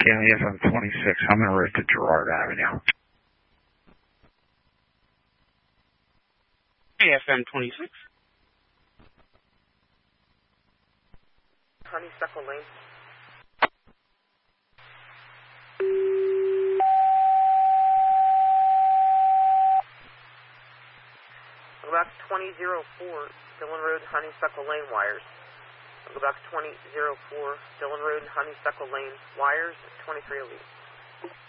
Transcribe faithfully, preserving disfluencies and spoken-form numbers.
County F M twenty-six. I'm en route to Girard Avenue. Hey, F M twenty-six. Honeysuckle Lane. I'll go back to twenty oh four, Dillon Road, Honeysuckle Lane, wires. I'll go back to twenty oh four, Dillon Road, Honeysuckle Lane, wires, twenty-three oh eight.